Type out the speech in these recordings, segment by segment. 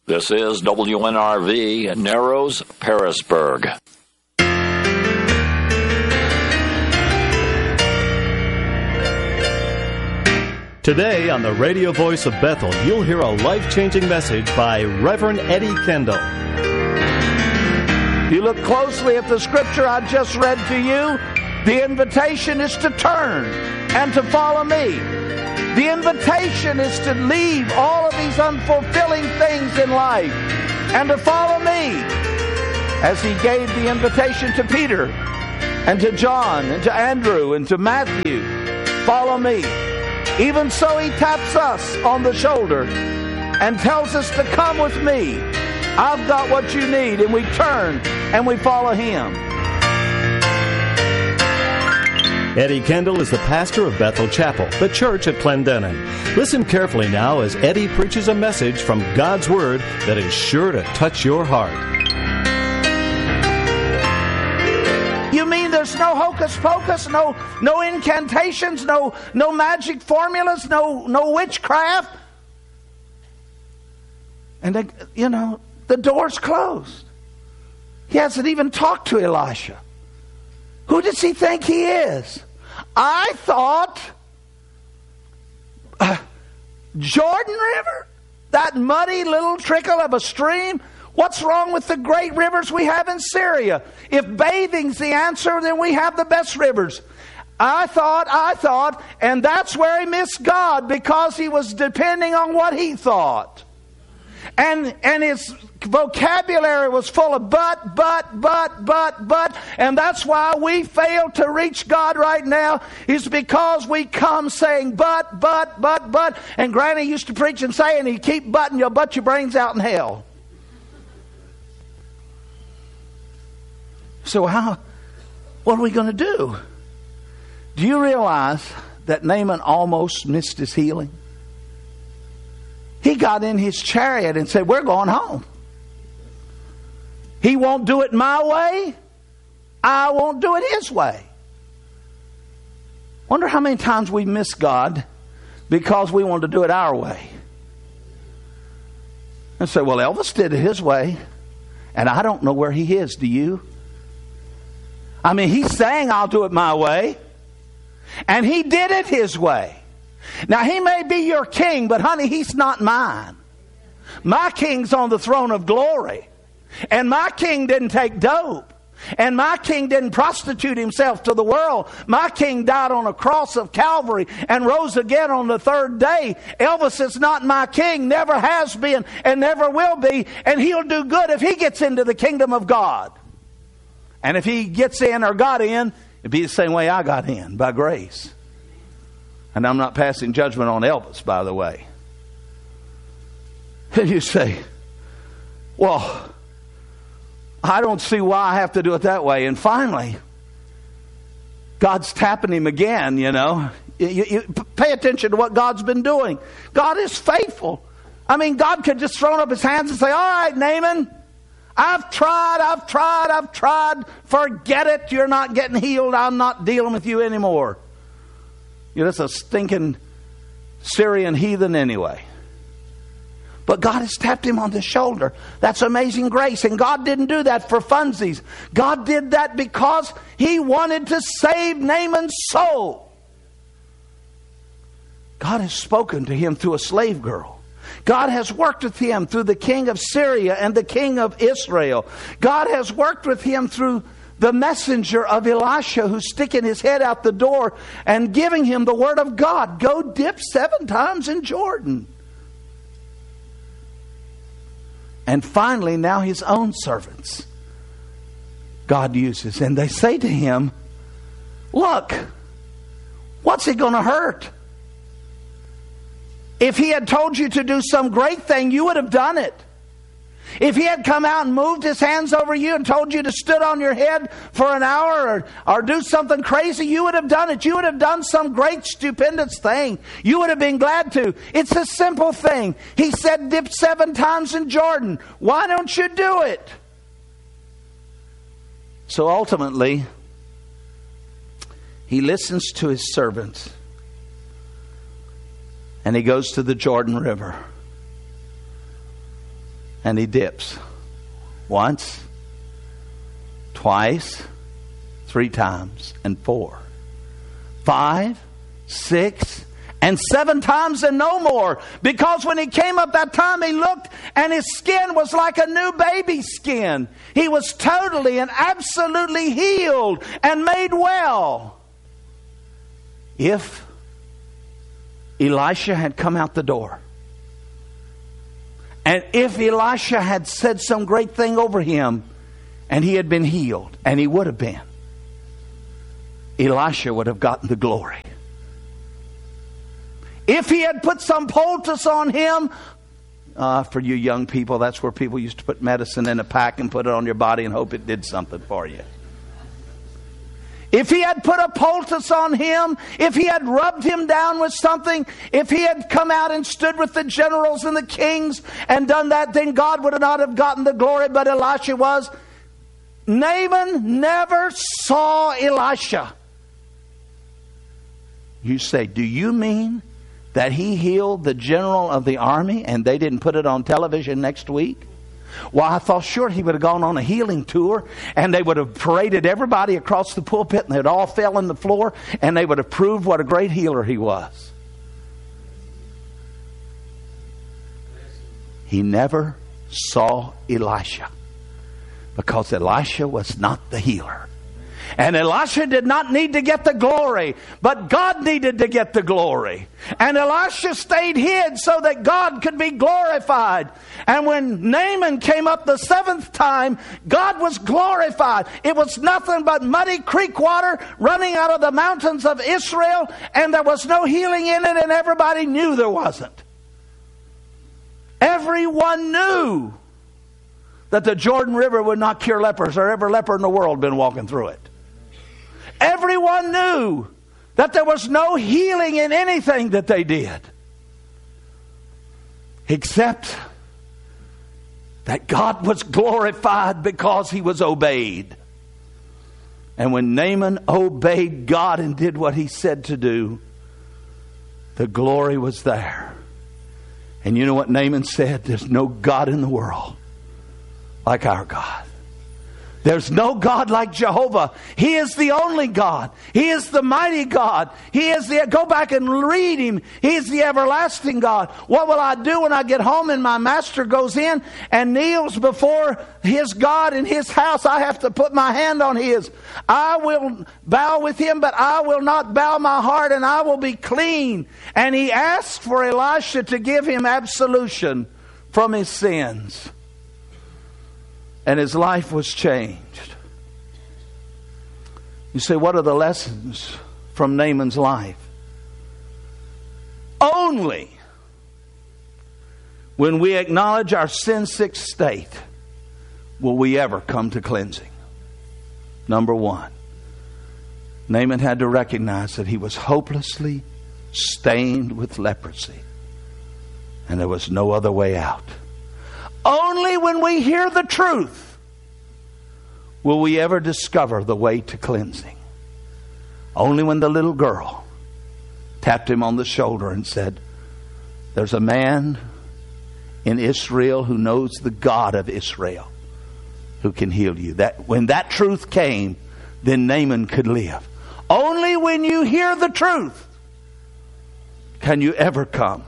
This is WNRV, Narrows, Pearisburg. Today on the radio voice of Bethel, you'll hear a life-changing message by Reverend Eddie Kendall. You look closely at the scripture I just read to you. The invitation is to turn and to follow me. The invitation is to leave all of these unfulfilling things in life and to follow me, as he gave the invitation to Peter and to John and to Andrew and to Matthew. Follow me. Even so, he taps us on the shoulder and tells us to come with me. I've got what you need. And we turn and we follow him. Eddie Kendall is the pastor of Bethel Chapel, the church at Clendenin. Listen carefully now as Eddie preaches a message from God's Word that is sure to touch your heart. You mean there's no hocus pocus, no incantations, no magic formulas, no witchcraft? And the door's closed. He hasn't even talked to Elisha. Who does he think he is? I thought Jordan River, that muddy little trickle of a stream. What's wrong with the great rivers we have in Syria? If bathing's the answer, then we have the best rivers. I thought, and that's where he missed God, because he was depending on what he thought. And his vocabulary was full of but, and that's why we fail to reach God right now, is because we come saying but, and Granny used to preach and say, and you keep butting, you'll butt your brains out in hell. So what are we going to do? Do you realize that Naaman almost missed his healing? He got in his chariot and said, we're going home. He won't do it my way. I won't do it his way. Wonder how many times we miss God because we want to do it our way. And say, well, Elvis did it his way, and I don't know where he is. Do you? I mean, he's saying I'll do it my way, and he did it his way. Now, he may be your king, but honey, he's not mine. My king's on the throne of glory. And my king didn't take dope. And my king didn't prostitute himself to the world. My king died on a cross of Calvary and rose again on the third day. Elvis is not my king, never has been and never will be. And he'll do good if he gets into the kingdom of God. And if he gets in or got in, it'd be the same way I got in, by grace. And I'm not passing judgment on Elvis, by the way. And you say, well, I don't see why I have to do it that way. And finally, God's tapping him again, You pay attention to what God's been doing. God is faithful. I mean, God could just throw up his hands and say, all right, Naaman, I've tried. Forget it. You're not getting healed. I'm not dealing with you anymore. You're just a stinking Syrian heathen anyway. But God has tapped him on the shoulder. That's amazing grace. And God didn't do that for funsies. God did that because he wanted to save Naaman's soul. God has spoken to him through a slave girl. God has worked with him through the king of Syria and the king of Israel. God has worked with him through the messenger of Elisha, who's sticking his head out the door and giving him the word of God. Go dip 7 times in Jordan. And finally, now his own servants God uses. And they say to him, look, what's it going to hurt? If he had told you to do some great thing, you would have done it. If he had come out and moved his hands over you and told you to stood on your head for an hour or do something crazy, you would have done it. You would have done some great stupendous thing. You would have been glad to. It's a simple thing. He said, dip 7 times in Jordan. Why don't you do it? So ultimately, he listens to his servants and he goes to the Jordan River. And he dips. Once, twice, 3 times, and 4, 5, 6, and 7 times and no more. Because when he came up that time, he looked and his skin was like a new baby's skin. He was totally and absolutely healed and made well. If Elisha had come out the door, and if Elisha had said some great thing over him, and he had been healed, and he would have been, Elisha would have gotten the glory. If he had put some poultice on him, for you young people, that's where people used to put medicine in a pack and put it on your body and hope it did something for you. If he had put a poultice on him, if he had rubbed him down with something, if he had come out and stood with the generals and the kings and done that, then God would not have gotten the glory, but Elisha was. Naaman never saw Elisha. You say, do you mean that he healed the general of the army and they didn't put it on television next week? Well, I thought sure he would have gone on a healing tour and they would have paraded everybody across the pulpit and they'd all fell on the floor and they would have proved what a great healer he was. He never saw Elisha because Elisha was not the healer. And Elisha did not need to get the glory, but God needed to get the glory. And Elisha stayed hid so that God could be glorified. And when Naaman came up the 7th time, God was glorified. It was nothing but muddy creek water running out of the mountains of Israel, and there was no healing in it, and everybody knew there wasn't. Everyone knew that the Jordan River would not cure lepers, or every leper in the world had been walking through it. Everyone knew that there was no healing in anything that they did, except that God was glorified because he was obeyed. And when Naaman obeyed God and did what he said to do, the glory was there. And you know what Naaman said? There's no God in the world like our God. There's no God like Jehovah. He is the only God. He is the mighty God. He is the, go back and read him. He is the everlasting God. What will I do when I get home and my master goes in and kneels before his God in his house? I have to put my hand on his. I will bow with him, but I will not bow my heart, and I will be clean. And he asked for Elisha to give him absolution from his sins. And his life was changed. You say, what are the lessons from Naaman's life? Only when we acknowledge our sin-sick state will we ever come to cleansing. Number 1, Naaman had to recognize that he was hopelessly stained with leprosy, and there was no other way out. Only when we hear the truth will we ever discover the way to cleansing. Only when the little girl tapped him on the shoulder and said, there's a man in Israel who knows the God of Israel who can heal you. That when that truth came, then Naaman could live. Only when you hear the truth can you ever come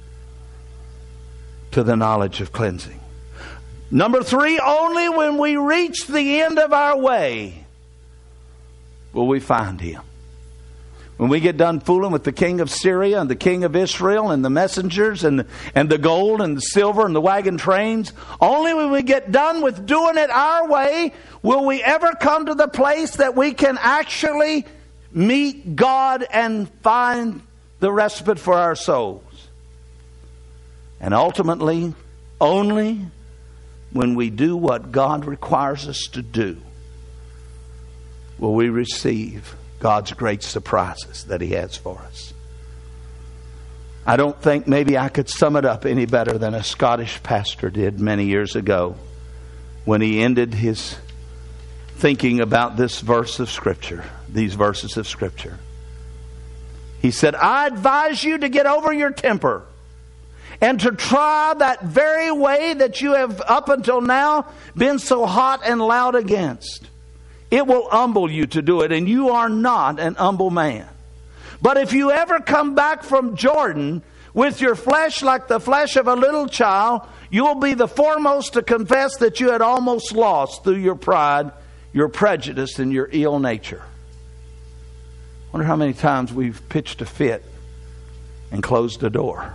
to the knowledge of cleansing. Number 3, only when we reach the end of our way will we find him. When we get done fooling with the king of Syria and the king of Israel and the messengers and the gold and the silver and the wagon trains, only when we get done with doing it our way will we ever come to the place that we can actually meet God and find the respite for our souls. And ultimately, only when we do what God requires us to do will we receive God's great surprises that he has for us. I don't think maybe I could sum it up any better than a Scottish pastor did many years ago when he ended his thinking about this verse of Scripture, these verses of Scripture. He said, I advise you to get over your temper and to try that very way that you have up until now been so hot and loud against. It will humble you to do it, and you are not an humble man. But if you ever come back from Jordan with your flesh like the flesh of a little child, you will be the foremost to confess that you had almost lost through your pride, your prejudice, and your ill nature. I wonder how many times we've pitched a fit and closed the door.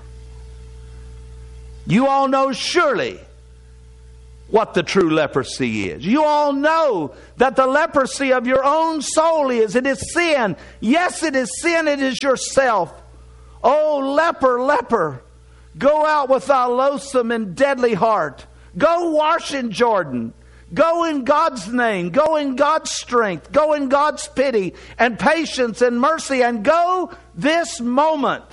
You all know surely what the true leprosy is. You all know that the leprosy of your own soul is. It is sin. Yes, it is sin. It is yourself. Oh, leper, leper, go out with thy loathsome and deadly heart. Go wash in Jordan. Go in God's name. Go in God's strength. Go in God's pity and patience and mercy. And go this moment.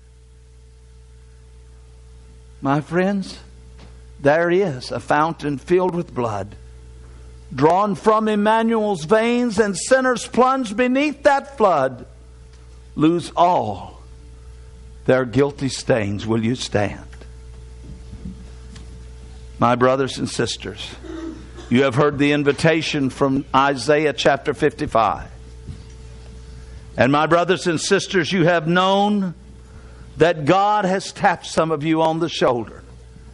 My friends, there is a fountain filled with blood, drawn from Emmanuel's veins, and sinners plunged beneath that flood lose all their guilty stains. Will you stand? My brothers and sisters, you have heard the invitation from Isaiah chapter 55. And my brothers and sisters, you have known that God has tapped some of you on the shoulder.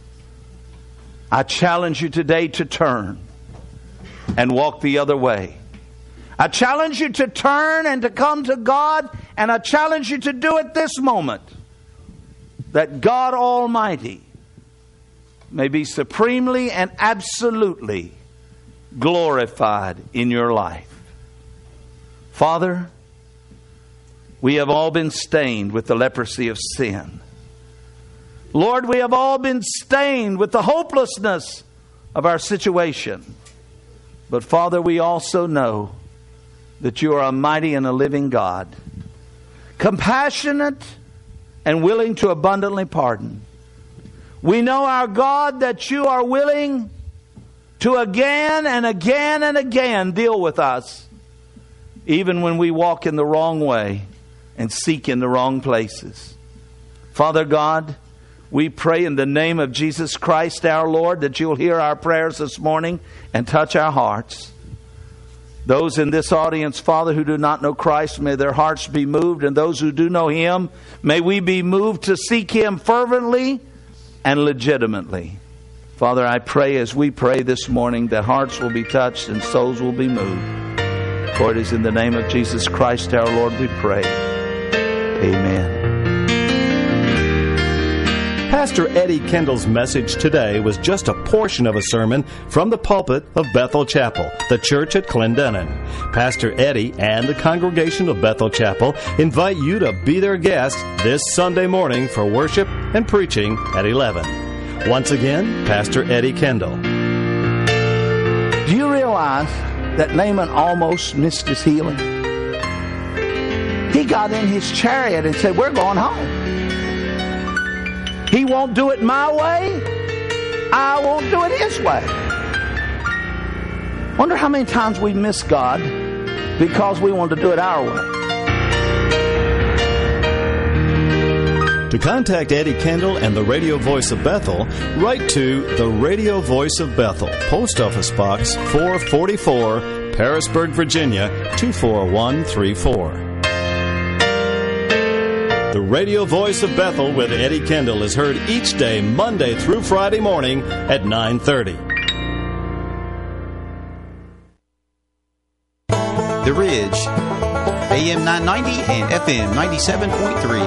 I challenge you today to turn and walk the other way. I challenge you to turn and to come to God, and I challenge you to do it this moment, that God Almighty may be supremely and absolutely glorified in your life. Father, we have all been stained with the leprosy of sin. Lord, we have all been stained with the hopelessness of our situation. But Father, we also know that you are a mighty and a living God, compassionate and willing to abundantly pardon. We know, our God, that you are willing to again and again and again deal with us, even when we walk in the wrong way and seek in the wrong places. Father God, we pray in the name of Jesus Christ our Lord that you'll hear our prayers this morning and touch our hearts. Those in this audience, Father, who do not know Christ, may their hearts be moved. And those who do know Him, may we be moved to seek Him fervently and legitimately. Father, I pray as we pray this morning that hearts will be touched and souls will be moved. For it is in the name of Jesus Christ our Lord we pray. Amen. Pastor Eddie Kendall's message today was just a portion of a sermon from the pulpit of Bethel Chapel, the church at Clendenin. Pastor Eddie and the congregation of Bethel Chapel invite you to be their guest this Sunday morning for worship and preaching at 11. Once again, Pastor Eddie Kendall. Do you realize that Naaman almost missed his healing? He got in his chariot and said, "We're going home. He won't do it my way. I won't do it His way." Wonder how many times we miss God because we want to do it our way. To contact Eddie Kendall and the Radio Voice of Bethel, write to the Radio Voice of Bethel, Post Office Box 444, Parisburg, Virginia 24134. The Radio Voice of Bethel with Eddie Kendall is heard each day, Monday through Friday morning at 9:30. The Ridge, AM 990 and FM 97.3.